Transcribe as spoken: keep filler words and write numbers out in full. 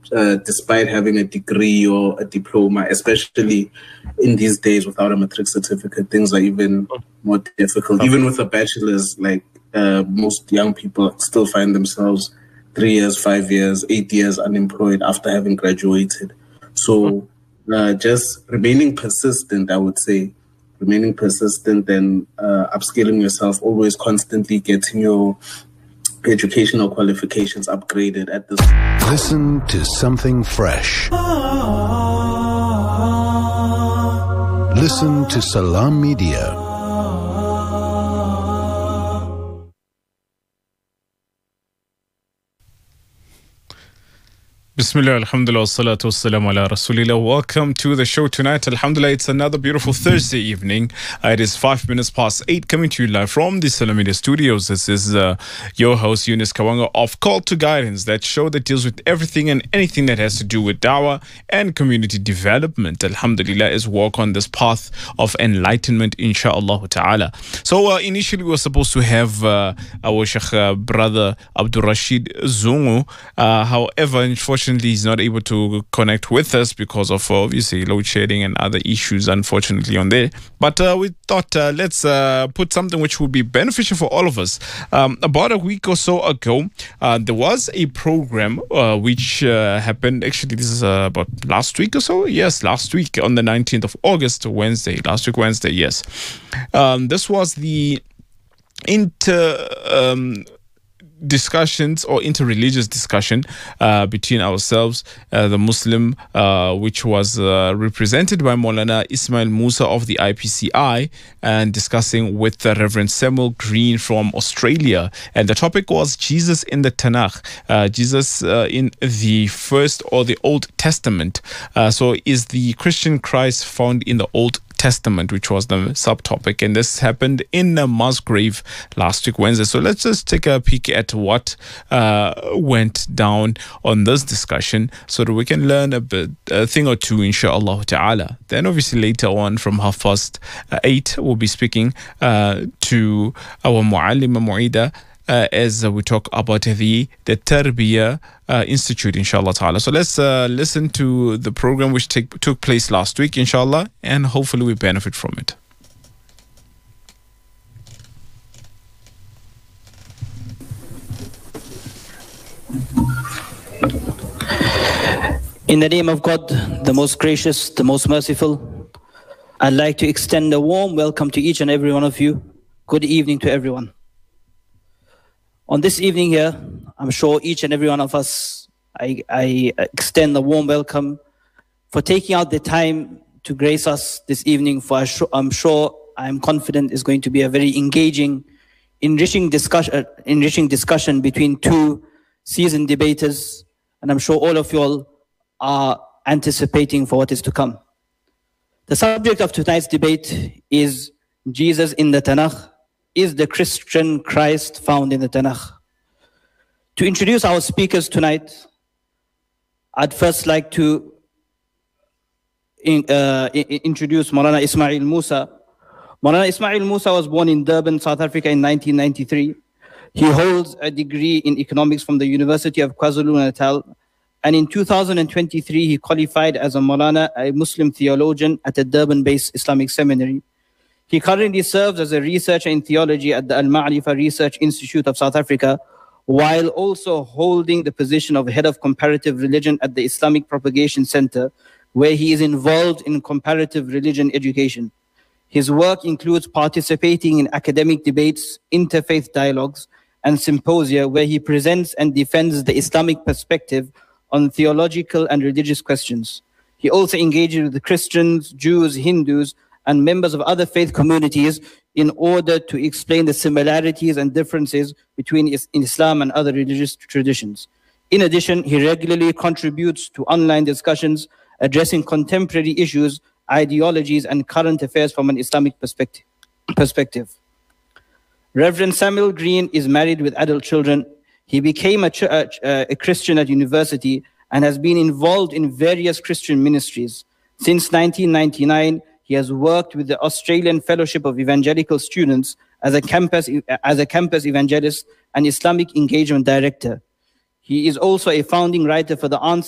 uh, despite having a degree or a diploma, especially in these days without a matric certificate, things are even more difficult. Even with a bachelor's, like uh, most young people still find themselves three years, five years, eight years unemployed after having graduated. So uh, just remaining persistent, I would say, remaining persistent and uh, upskilling yourself, always constantly getting your educational qualifications upgraded at this. Listen to something fresh. Listen to Salam Media. Bismillah, alhamdulillah, salatu wassalamu ala rasulillah. Welcome to the show tonight. Alhamdulillah, it's another beautiful Thursday evening. Uh, it is five minutes past eight, coming to you live from the Salam Media studios. This is uh, your host, Yunus Kawanga, of Call to Guidance, that show that deals with everything and anything that has to do with dawah and community development. Alhamdulillah, is walk on this path of enlightenment, inshaAllah ta'ala. So uh, initially we were supposed to have uh, our Sheikh uh, brother Abdul Rashid Zungu. Uh, however, unfortunately, he's not able to connect with us because of obviously load shedding and other issues, unfortunately, on there. But uh, we thought uh, let's uh, put something which would be beneficial for all of us. Um, about a week or so ago, uh, there was a program uh, which uh, happened. Actually, this is uh, about last week or so. Yes, last week on the nineteenth of August, Wednesday. Last week, Wednesday, yes. Um, this was the inter... Um, discussions or interreligious discussion uh, between ourselves, uh, the Muslim, uh, which was uh, represented by Maulana Ismail Musa of the I P C I, and discussing with the Reverend Samuel Green from Australia. And the topic was Jesus in the Tanakh, uh, Jesus uh, in the First or the Old Testament. Uh, so is the Christian Christ found in the Old Testament, which was the subtopic, and this happened in uh, Musgrave last week, Wednesday. So let's just take a peek at what uh, went down on this discussion so that we can learn a bit, a thing or two, inshaAllah ta'ala. Then obviously later on from half past uh, eight, we'll be speaking uh, to our Mu'allima Mu'ida, Uh, as uh, we talk about the the Tarbiyah uh, Institute, inshallah ta'ala. So let's uh, listen to the program which take, took place last week, inshallah, and hopefully we benefit from it. In the name of God, the most gracious, the most merciful, I'd like to extend a warm welcome to each and every one of you. Good evening to everyone. On this evening here, I'm sure each and every one of us, I, I extend a warm welcome for taking out the time to grace us this evening. For I'm sure, I'm confident, is going to be a very engaging, enriching discussion, uh, enriching discussion between two seasoned debaters, and I'm sure all of you all are anticipating for what is to come. The subject of tonight's debate is Jesus in the Tanakh. Is the Christian Christ found in the Tanakh? To introduce our speakers tonight, I'd first like to in, uh, introduce Maulana Ismail Musa. Maulana Ismail Musa was born in Durban, South Africa in nineteen ninety-three. He holds a degree in economics from the University of KwaZulu-Natal, and in two thousand twenty-three he qualified as a Maulana, a Muslim theologian at the Durban-based Islamic Seminary. He currently serves as a researcher in theology at the Al-Ma'rifa Research Institute of South Africa, while also holding the position of head of comparative religion at the Islamic Propagation Center, where he is involved in comparative religion education. His work includes participating in academic debates, interfaith dialogues, and symposia, where he presents and defends the Islamic perspective on theological and religious questions. He also engages with the Christians, Jews, Hindus, and members of other faith communities in order to explain the similarities and differences between Islam and other religious traditions. In addition, he regularly contributes to online discussions addressing contemporary issues, ideologies, and current affairs from an Islamic perspective. perspective. Reverend Samuel Green is married with adult children. He became a, church, uh, a Christian at university and has been involved in various Christian ministries. Since nineteen ninety-nine, he has worked with the Australian Fellowship of Evangelical Students as a campus, as a campus evangelist and Islamic engagement director. He is also a founding writer for the Answer